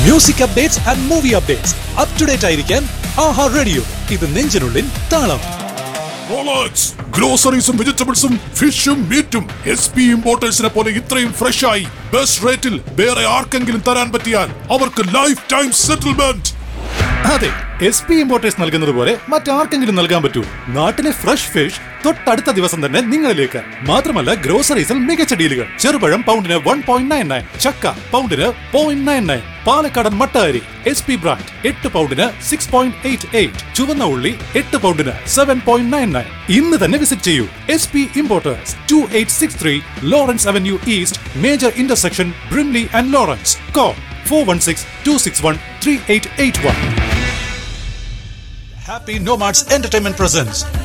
Music updates and movie updates up to date ആയിരിക്കാൻ ആഹാ radio. ഇത് നെഞ്ചിനുള്ളിൽ താളം. ഗ്രോസറീസും വെജിറ്റബിൾസും ഫിഷും മീറ്റും SP ഇമ്പോർട്ടേഴ്സിനെ പോലെ ഇത്രയും ഫ്രഷ് ആയി ബെസ്റ്റ് റേറ്റിൽ വേറെ ആർക്കെങ്കിലും തരാൻ പറ്റിയാൽ അവർക്ക് ലൈഫ് ടൈം സെറ്റിൽമെന്റ്. അതെ, SP ഇമ്പോർട്ടേഴ്സ് നൽകുന്നത് പോലെ മറ്റാർക്കെങ്കിലും നൽകാൻ പറ്റൂ. നാട്ടിലെ ഫ്രഷ് ഫിഷ് തൊട്ടടുത്ത ദിവസം തന്നെ നിങ്ങളിലേക്ക്. മാത്രമല്ല, ഗ്രോസറീസിൽ മികച്ച ഡീലുകൾ. ചെറുപഴം പൗണ്ടിന് 1.99, ചക്ക പൗണ്ടിന് 0.99, പാലക്കാടൻ മട്ട അരി SP ബ്രാൻഡ് 8 പൗണ്ടിന് 6.88, ചുവന്ന ഉള്ളി 8 പൗണ്ടിന് 7.99. ഇന്ന് തന്നെ വിസിറ്റ് ചെയ്യൂ. SP importers, 2863 Lawrence avenue east, major intersection, Brimley and Lawrence. Call 416-261-3881. Happy Nomads Entertainment presents